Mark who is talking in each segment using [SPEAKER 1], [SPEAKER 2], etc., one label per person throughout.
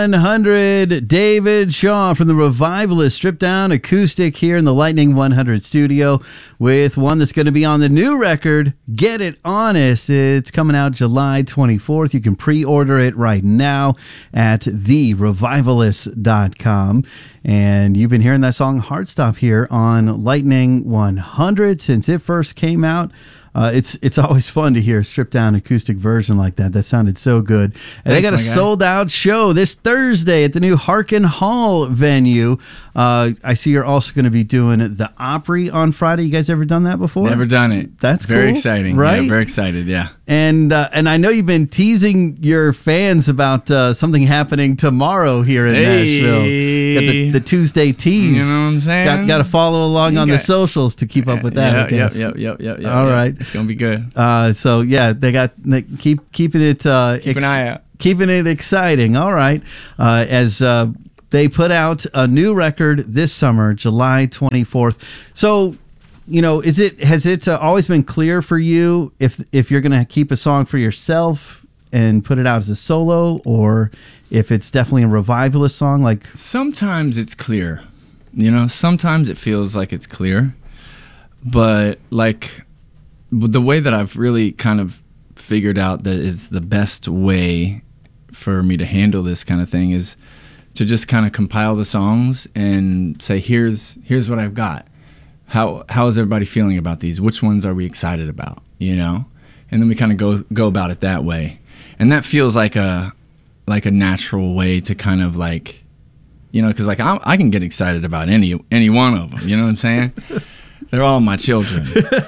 [SPEAKER 1] 100, David Shaw from the Revivalist, stripped down acoustic here in the Lightning 100 studio with one that's going to be on the new record, Get It Honest. It's coming out July 24th. You can pre-order it right now at therevivalist.com. And you've been hearing that song Heartstop here on Lightning 100 since it first came out. It's always fun to hear a stripped down acoustic version like that. That sounded so good. And they got a sold out show this Thursday at the new Harkin Hall venue. I see you're also going to be doing the Opry on Friday. You guys ever done that before?
[SPEAKER 2] Never done it.
[SPEAKER 1] That's
[SPEAKER 2] very
[SPEAKER 1] cool,
[SPEAKER 2] exciting,
[SPEAKER 1] right?
[SPEAKER 2] Yeah, very excited. Yeah.
[SPEAKER 1] And I know you've been teasing your fans about something happening tomorrow here in Nashville. Got the Tuesday tease.
[SPEAKER 2] You know what I'm saying?
[SPEAKER 1] Got to follow along on the socials to keep up with that.
[SPEAKER 2] Yep.
[SPEAKER 1] All right.
[SPEAKER 2] It's gonna be good.
[SPEAKER 1] So yeah, they keeping it
[SPEAKER 2] keep an eye out,
[SPEAKER 1] keeping it exciting. All right, as they put out a new record this summer, July 24th. So, has it always been clear for you if you're gonna keep a song for yourself and put it out as a solo, or if it's definitely a Revivalist song? Like
[SPEAKER 2] sometimes it's clear, sometimes it feels like it's clear, but like. The way that I've really kind of figured out that is the best way for me to handle this kind of thing is to just kind of compile the songs and say, here's what I've got. How is everybody feeling about these? Which ones are we excited about? And then we kind of go about it that way. And that feels like a natural way to kind of like, because like I can get excited about any one of them. You know what I'm saying? They're all my children.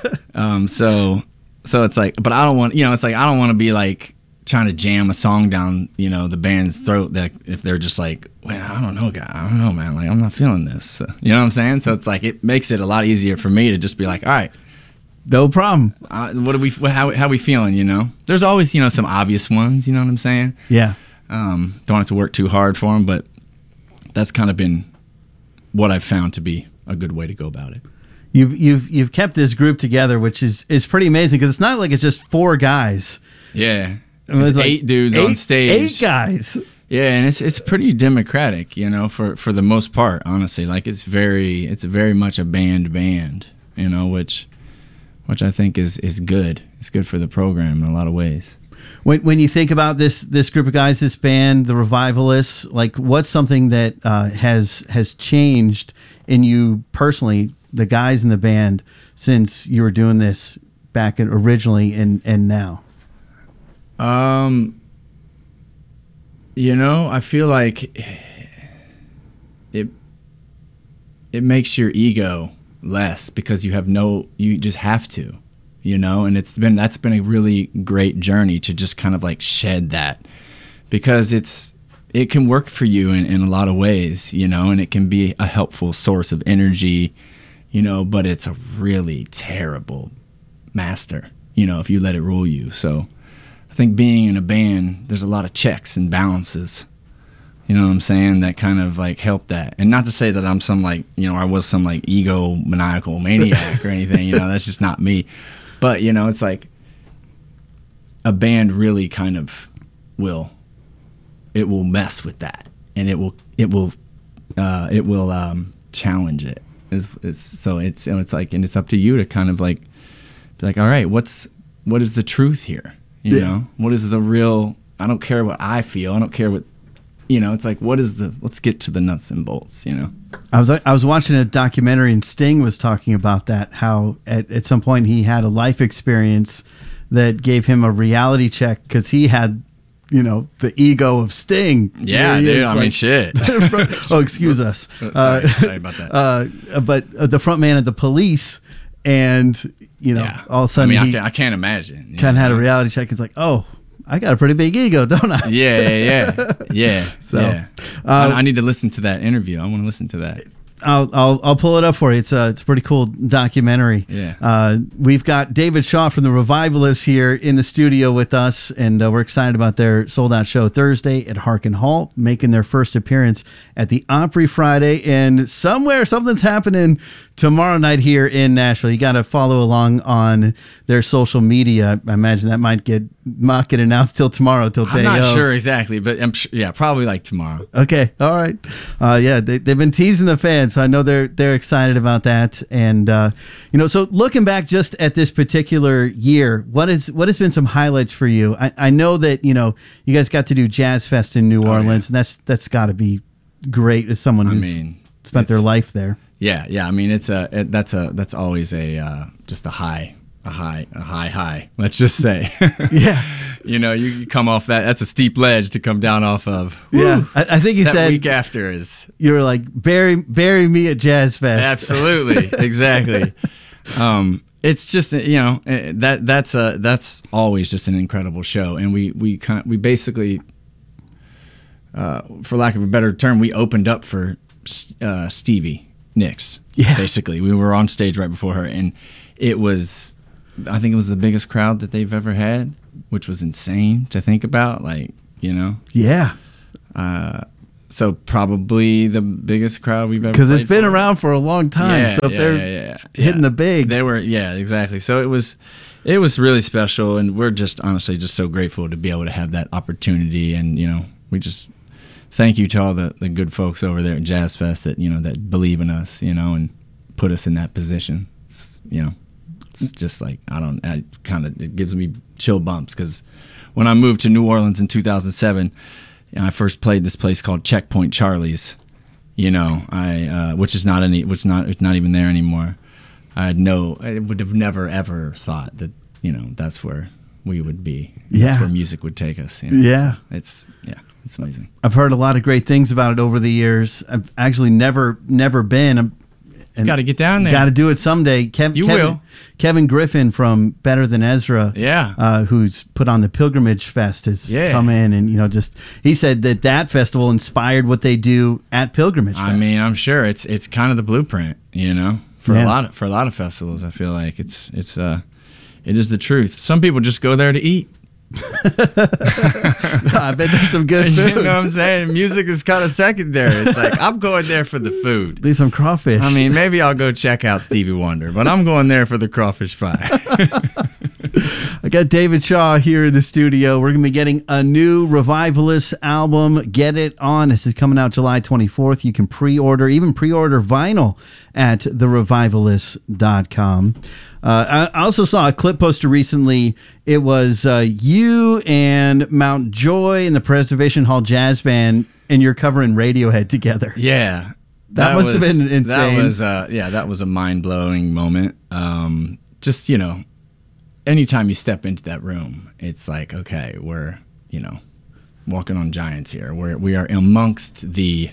[SPEAKER 2] So it's like, but I don't want, it's like, I don't want to be like trying to jam a song down, the band's throat that if they're just like, well, I don't know, man. Like, I'm not feeling this. You know what I'm saying? So it's like, it makes it a lot easier for me to just be like, all right,
[SPEAKER 1] no problem.
[SPEAKER 2] How we feeling, There's always, some obvious ones, you know what I'm saying?
[SPEAKER 1] Yeah.
[SPEAKER 2] Don't have to work too hard for them, but that's kind of been what I've found to be a good way to go about it.
[SPEAKER 1] You've kept this group together, which is pretty amazing because it's not like it's just four guys.
[SPEAKER 2] Yeah, there's like 8 dudes on stage.
[SPEAKER 1] 8 guys.
[SPEAKER 2] Yeah, and it's pretty democratic, for the most part. Honestly, like it's very much a band, which I think is good. It's good for the program in a lot of ways.
[SPEAKER 1] When you think about this group of guys, this band, the Revivalists, like what's something that has changed in you personally? The guys in the band since you were doing this back originally and now?
[SPEAKER 2] I feel like it makes your ego less because you just have to, and that's been a really great journey to just kind of like shed that because it can work for you in a lot of ways, and it can be a helpful source of energy. But it's a really terrible master, if you let it rule you. So I think being in a band, there's a lot of checks and balances, you know what I'm saying, that kind of like help that. And not to say that I'm some like, I was some like egomaniacal maniac or anything, that's just not me. But, it's like a band really kind of will mess with that and it will challenge it. So it's like, and it's up to you to kind of like be like, all right, what is the truth here? What is the real? I don't care what I feel. I don't care what, it's like, let's get to the nuts and bolts.
[SPEAKER 1] I was watching a documentary and Sting was talking about that, how at some point he had a life experience that gave him a reality check because he had the ego of Sting.
[SPEAKER 2] Yeah, dude. I mean, shit.
[SPEAKER 1] Excuse us.
[SPEAKER 2] Sorry about that.
[SPEAKER 1] But the front man of the Police, and all of a sudden,
[SPEAKER 2] I can't imagine.
[SPEAKER 1] Kind of had a reality check. It's like, oh, I got a pretty big ego, don't I?
[SPEAKER 2] Yeah.
[SPEAKER 1] So,
[SPEAKER 2] yeah. I need to listen to that interview. I want to listen to that.
[SPEAKER 1] I'll pull it up for you. It's a pretty cool documentary.
[SPEAKER 2] Yeah.
[SPEAKER 1] We've got David Shaw from the Revivalists here in the studio with us, and we're excited about their sold-out show Thursday at Harkin Hall, making their first appearance at the Opry Friday, and something's happening tomorrow night here in Nashville. You got to follow along on their social media. I imagine that might get not get announced till tomorrow, till day
[SPEAKER 2] I'm not
[SPEAKER 1] of.
[SPEAKER 2] sure exactly, but yeah, probably like tomorrow.
[SPEAKER 1] Okay, all right. Yeah, they've been teasing the fans, so I know they're excited about that. And so looking back just at this particular year, what has been some highlights for you? I know that you guys got to do Jazz Fest in New Orleans, and that's got to be great as someone who's spent their life there.
[SPEAKER 2] Yeah. I mean, that's always just a high. Let's just say.
[SPEAKER 1] Yeah.
[SPEAKER 2] You come off that's a steep ledge to come down off of. Woo.
[SPEAKER 1] Yeah. I think you
[SPEAKER 2] that
[SPEAKER 1] said
[SPEAKER 2] week after is.
[SPEAKER 1] You were like, bury me at Jazz Fest.
[SPEAKER 2] Absolutely. Exactly. It's just, that's always just an incredible show. And we basically, for lack of a better term, we opened up for Stevie Nicks.
[SPEAKER 1] Yeah.
[SPEAKER 2] Basically, we were on stage right before her, and I think it was the biggest crowd that they've ever had, which was insane to think about.
[SPEAKER 1] Yeah.
[SPEAKER 2] So probably the biggest crowd we've ever.
[SPEAKER 1] Because it's been around for a long time.
[SPEAKER 2] Yeah,
[SPEAKER 1] so if they're hitting the big,
[SPEAKER 2] they were. Yeah, exactly. So it was really special, and we're just honestly just so grateful to be able to have that opportunity, and we just thank you to all the good folks over there at Jazz Fest that that believe in us, and put us in that position. It's just like it gives me chill bumps because when I moved to New Orleans in 2007, I first played this place called Checkpoint Charlie's, which is not even there anymore. I would have never ever thought that that's where we would be.
[SPEAKER 1] Yeah.
[SPEAKER 2] That's where music would take us.
[SPEAKER 1] Yeah.
[SPEAKER 2] So it's amazing.
[SPEAKER 1] I've heard a lot of great things about it over the years. I've actually never been.
[SPEAKER 2] Got to get down there.
[SPEAKER 1] Got to do it someday.
[SPEAKER 2] Will.
[SPEAKER 1] Kevin Griffin from Better Than Ezra, who's put on the Pilgrimage Fest, has come in and he said that festival inspired what they do at Pilgrimage Fest.
[SPEAKER 2] I mean, I'm sure it's kind of the blueprint, for a lot of festivals. I feel like it is the truth. Some people just go there to eat.
[SPEAKER 1] I bet there's some good food.
[SPEAKER 2] You know what I'm saying? Music is kind of secondary. It's like, I'm going there for the food.
[SPEAKER 1] Need some crawfish.
[SPEAKER 2] I mean, maybe I'll go check out Stevie Wonder, but I'm going there for the crawfish pie.
[SPEAKER 1] I got David Shaw here in the studio. We're going to be getting a new Revivalist album, Get It On. This is coming out July 24th. You can pre-order vinyl at therevivalist.com. I also saw a clip poster recently. It was you and Mount Joy and the Preservation Hall Jazz Band, and you're covering Radiohead together.
[SPEAKER 2] Yeah.
[SPEAKER 1] That must have been insane.
[SPEAKER 2] That was a mind-blowing moment. Just, anytime you step into that room, it's like, okay, we're, walking on giants here. We are amongst the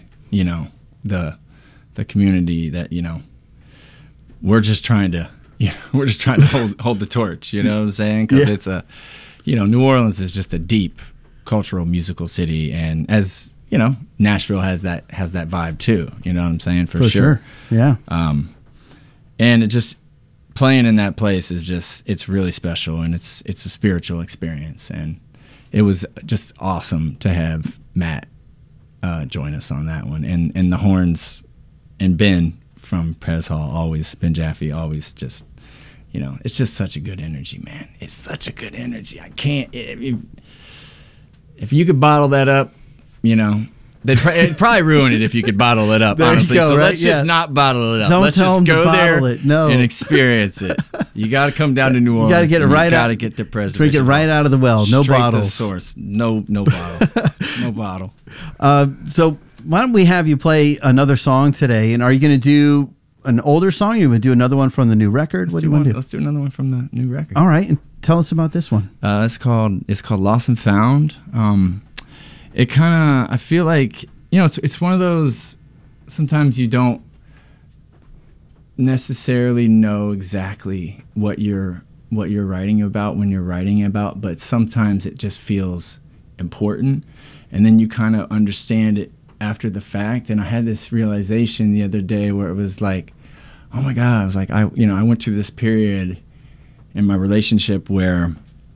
[SPEAKER 2] community that, we're just trying to hold the torch, you know what I'm saying? Because it's New Orleans is just a deep cultural musical city, and as Nashville has that vibe too. You know what I'm saying? For sure.
[SPEAKER 1] Yeah.
[SPEAKER 2] And it just playing in that place it's really special, and it's a spiritual experience, and it was just awesome to have Matt join us on that one, and the horns, and Ben from Pres Hall, Ben Jaffe, always just, it's just such a good energy, man. It's such a good energy. I can't, if you could bottle that up, it'd probably ruin it if you could bottle it up, honestly. So let's just not bottle it up.
[SPEAKER 1] Don't
[SPEAKER 2] let's
[SPEAKER 1] tell
[SPEAKER 2] just go there
[SPEAKER 1] and
[SPEAKER 2] experience it. You got to come down to New Orleans.
[SPEAKER 1] You got to get it right out.
[SPEAKER 2] You got to get to Preservation.
[SPEAKER 1] Drink it right out of the well. No
[SPEAKER 2] Straight
[SPEAKER 1] bottles.
[SPEAKER 2] To the source. No bottle. No bottle.
[SPEAKER 1] So why don't we have you play another song today? And are you going to do an older song? Or are you going to do another one from the new record? What do you want to do?
[SPEAKER 2] Let's do another one from the new record.
[SPEAKER 1] All right. And tell us about this one.
[SPEAKER 2] It's called Lost and Found. It kind of, I feel like, it's one of those, sometimes you don't necessarily know exactly what you're writing about when you're writing about, but sometimes it just feels important, and then you kind of understand it after the fact. And I had this realization the other day where it was like, oh my God, I was like, I went through this period in my relationship where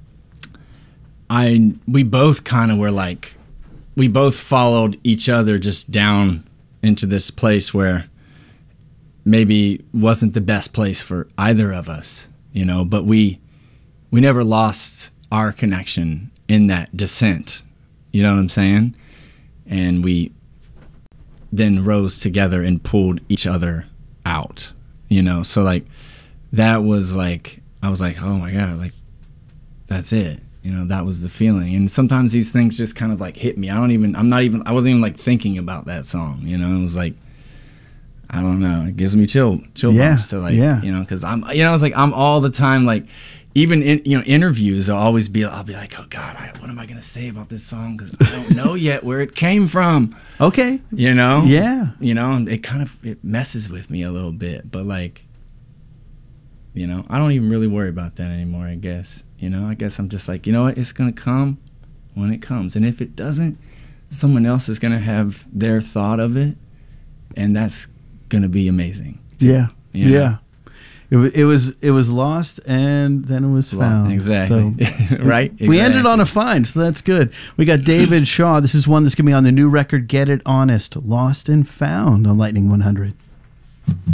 [SPEAKER 2] we both kind of were like, we both followed each other just down into this place where maybe wasn't the best place for either of us, but we never lost our connection in that descent. You know what I'm saying? And we then rose together and pulled each other out, you know? So like, that was like, I was like, oh my God, like, that's it. You know, that was the feeling. And sometimes these things just kind of like hit me. I wasn't even like thinking about that song, you know? It was like, I don't know. It gives me chill bumps to like, you know, cause I'm, you know, it's like, I'm all the time, like, even in, you know, interviews, I'll be like, oh God, what am I going to say about this song? Cause I don't know yet where it came from.
[SPEAKER 1] Okay.
[SPEAKER 2] You know?
[SPEAKER 1] Yeah.
[SPEAKER 2] You know, and it messes with me a little bit, but like, you know, I don't even really worry about that anymore, I guess. You know, I guess I'm just like, you know what? It's going to come when it comes. And if it doesn't, someone else is going to have their thought of it. And that's going to be amazing. Too,
[SPEAKER 1] yeah.
[SPEAKER 2] You know?
[SPEAKER 1] Yeah. It was lost and then it was found.
[SPEAKER 2] Exactly.
[SPEAKER 1] So,
[SPEAKER 2] right? Exactly.
[SPEAKER 1] We ended on a find, so that's good. We got David Shaw. This is one that's going to be on the new record, Get It Honest, Lost and Found on Lightning 100.